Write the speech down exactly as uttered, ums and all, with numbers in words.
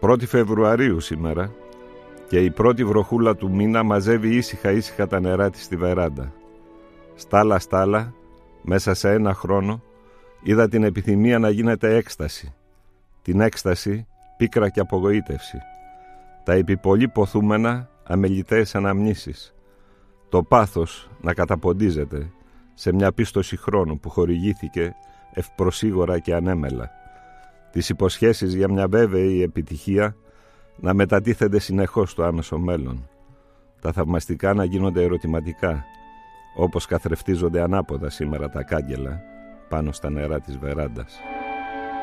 πρώτη Φεβρουαρίου σήμερα και η πρώτη βροχούλα του μήνα μαζεύει ήσυχα ήσυχα τα νερά της στη βεράντα. Στάλα στάλα, μέσα σε ένα χρόνο, είδα την επιθυμία να γίνεται έκσταση. Την έκσταση, πίκρα και απογοήτευση. Τα επιπολή ποθούμενα, αμεληταίες αναμνήσεις. Το πάθος να καταποντίζεται σε μια πίστοση χρόνου που χορηγήθηκε ευπροσίγορα και ανέμελα. Τις υποσχέσεις για μια βέβαιη επιτυχία να μετατίθενται συνεχώς στο άμεσο μέλλον. Τα θαυμαστικά να γίνονται ερωτηματικά, όπως καθρεφτίζονται ανάποδα σήμερα τα κάγκελα πάνω στα νερά της βεράντας.